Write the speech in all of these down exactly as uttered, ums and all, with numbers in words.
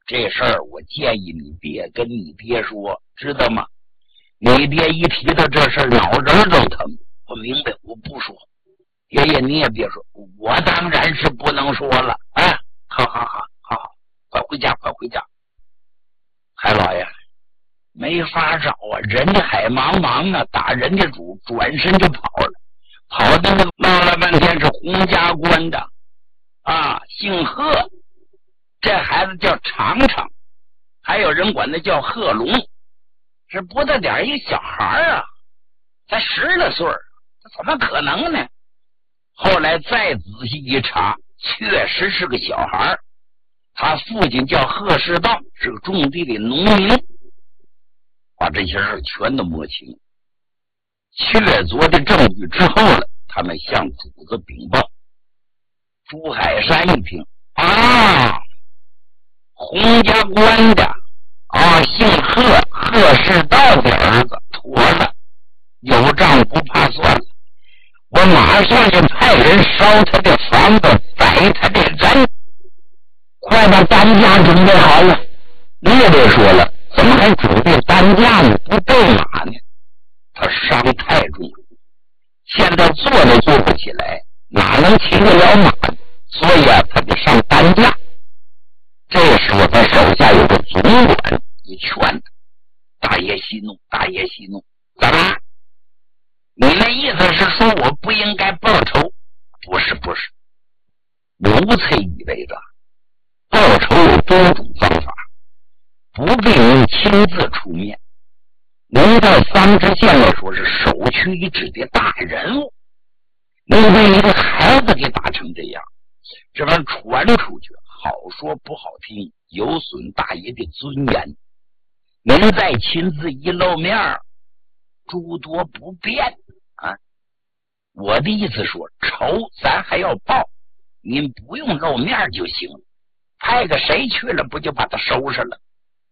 这事儿我建议你别跟你爹说，知道吗？你爹一提到这事儿脑仁都疼。我明白，我不说。爷爷你也别说，我当然是不能说了。哎，好好好好好，快回家快回家。海老爷没法找啊，人家海茫茫啊，打人家主转身就跑了，跑的闹了半天是洪家关的啊，姓贺，这孩子叫长长，还有人管他叫贺龙，是不大点一个小孩啊，才十来岁，这怎么可能呢？后来再仔细一查，确实是个小孩，他父亲叫贺世道，是个种地的农民，把这些事全都摸清。确凿的证据之后了，他们向主子禀报。朱海山一听啊，洪家关的啊，姓贺，贺世道的儿子，妥了，有账不怕算了，我马上就派人烧他的房子，宰他的人，快把担架准备好了。你也别说了，怎么还准备担架呢？不备马呢？他伤太重了，现在坐都坐不起来，哪能骑得了马？所以啊，他就上担架。这时候他手下有个总管一劝他，大爷息怒，大爷息怒，怎么？你那意思是说我不应该报仇？不是不是，奴才以为着报仇有多种方法，不必您亲自出面。您在桑植县来说是首屈一指的大人物，您被一个孩子给打成这样，这玩意传出去，好说不好听，有损大爷的尊严。您再亲自一露面，诸多不便啊！我的意思说，仇咱还要报，您不用露面就行了，派个谁去了，不就把他收拾了？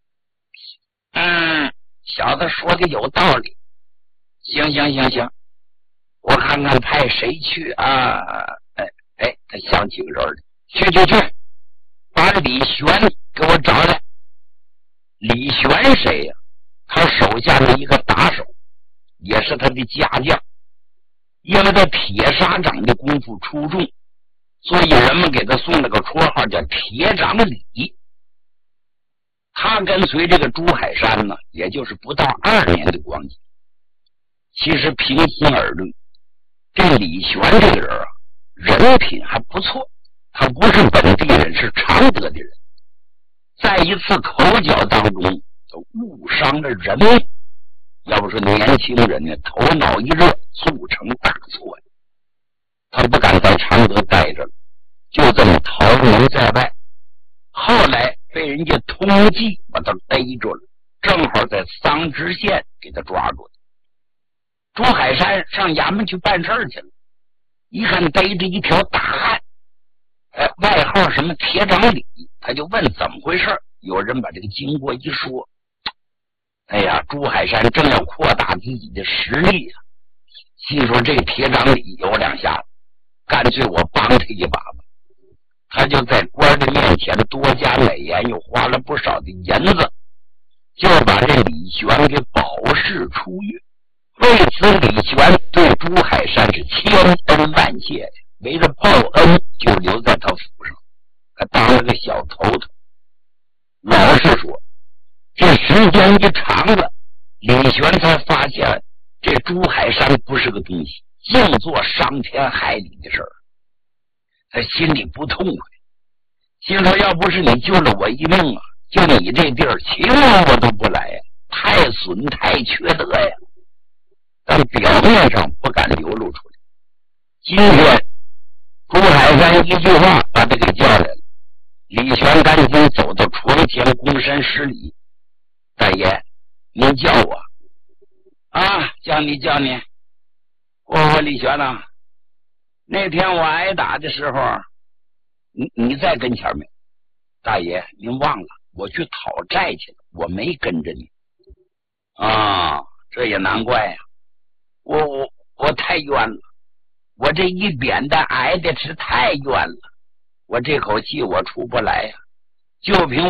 嗯，小子说的有道理。行行行行，我看看派谁去啊？哎哎，他想起个人来，去去去，把李玄给我找来。李玄谁呀、啊？他手下的一个打手，也是他的家将，因为他铁砂掌的功夫出众，所以人们给他送了个绰号叫铁掌李。他跟随这个朱海山呢，也就是不到二年的光景。其实平心而论，这李玄这个人啊，人品还不错，他不是本地人，是常德的人，在一次口角当中误伤了人命，要不说年轻人呢，头脑一热，铸成大错呀。他不敢在常德待着了，就这么逃亡在外。后来被人家通缉，把他逮住了，正好在桑植县给他抓住了。朱海山上衙门去办事去了，一看逮着一条大汉，哎，外号什么铁掌李，他就问怎么回事。有人把这个经过一说，哎呀，朱海山正要扩大自己的实力啊，心说这铁掌李有两下子，干脆我帮他一把吧。他就在官的面前多加美言，又花了不少的银子，就把这李玄给保释出狱。为此李玄对朱海山是千恩万谢，为了报恩就留在他府上，他当了个小头头。老实说，这时间一长了，李玄才发现这朱海山不是个东西，净做伤天害理的事儿。他心里不痛快，心说要不是你救了我一命啊，就你这地儿请我都不来呀，太损太缺德呀。但表面上不敢流露出来。今天朱海山一句话把他给叫来了，李玄赶紧走到床前躬身施礼。大爷，您叫我啊？叫你叫你。我说李玄呐、啊，那天我挨打的时候，你你在跟前没？大爷，您忘了，我去讨债去了，我没跟着你。啊，这也难怪呀、啊。我我我太冤了，我这一扁担挨的是太冤了，我这口气我出不来呀、啊，就凭